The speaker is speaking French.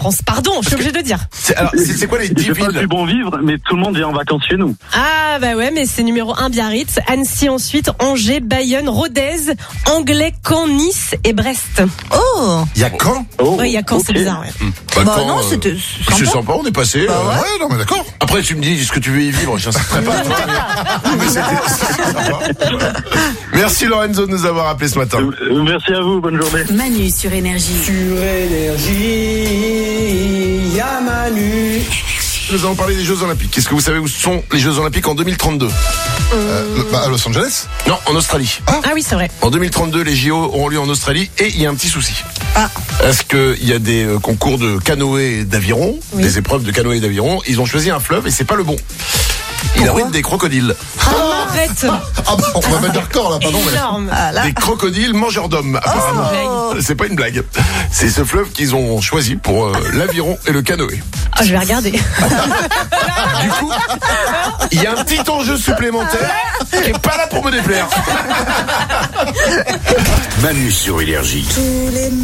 France. Pardon, je suis obligée de le dire. C'est quoi les 10 J'ai pas villes? pu bon vivre, mais tout le monde vient en vacances chez nous. Ah bah ouais, mais c'est numéro 1 Biarritz, Annecy ensuite, Angers, Bayonne, Rodez, Anglais, Caen, Nice et Brest. Oh. Il y a Caen? Oh, Ouais, il y a Caen, c'est ok. bizarre. Ouais. Bah Caen, non, c'était c'est sympa. sympa, on est passé. Bah ouais. Ouais, non mais d'accord. Après tu me dis ce que tu veux y vivre, je sais pas. Mais c'était sympa. Merci Lorenzo de nous avoir appelé ce matin. Merci à vous, bonne journée. Manu sur Énergie. Sur Énergie, y'a Manu. Nous allons parler des Jeux Olympiques. Est-ce que vous savez où sont les Jeux Olympiques en 2032? À Los Angeles? Non, en Australie. Ah oui, c'est vrai. En 2032, les JO auront lieu en Australie et il y a un petit souci. Est-ce qu'il y a des concours de canoë et d'aviron, des épreuves de canoë et d'aviron? Ils ont choisi un fleuve et c'est pas le bon. Il abrite des crocodiles. Arrête. Ah bah, on va mettre des records là, pardon. Énorme. Des crocodiles mangeurs d'hommes, apparemment. C'est pas une blague. C'est ce fleuve qu'ils ont choisi pour l'aviron et le canoë. Ah, je vais regarder. Du coup, il y a un petit enjeu supplémentaire qui est pas là pour me déplaire. Manu sur Énergie.